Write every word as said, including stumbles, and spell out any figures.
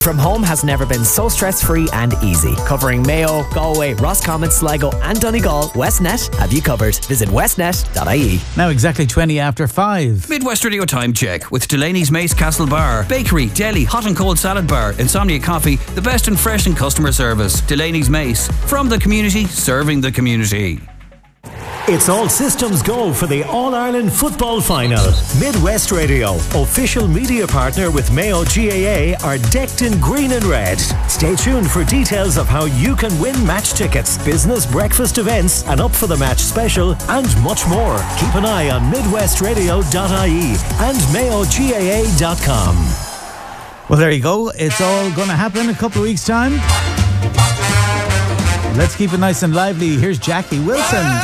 From home has never been so stress-free and easy. Covering Mayo, Galway, Roscommon, Sligo and Donegal, Westnet have you covered. Visit westnet dot I E. Now exactly twenty after five. Midwest Radio Time Check with Delaney's Mace Castle Bar. Bakery, deli, hot and cold salad bar, Insomnia Coffee, the best in fresh and customer service. Delaney's Mace. From the community, serving the community. It's all systems go for the All-Ireland Football Final. Midwest Radio, official media partner with Mayo G A A, are decked in green and red. Stay tuned for details of how you can win match tickets, business breakfast events, an Up for the Match special, and much more. Keep an eye on midwest radio dot I E and mayo G A A dot com. Well, there you go. It's all going to happen in a couple of weeks' time. Let's keep it nice and lively. Here's Jackie Wilson.